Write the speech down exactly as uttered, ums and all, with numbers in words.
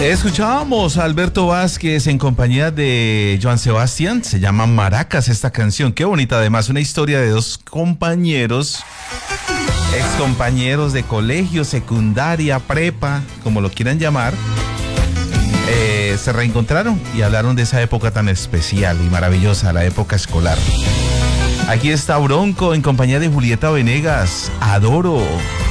Escuchábamos a Alberto Vázquez en compañía de Joan Sebastián. Se llama Maracas esta canción. Qué bonita, además, una historia de dos compañeros, ex compañeros de colegio, secundaria, prepa, como lo quieran llamar. Eh, se reencontraron y hablaron de esa época tan especial y maravillosa, la época escolar. Aquí está Bronco en compañía de Julieta Venegas. Adoro.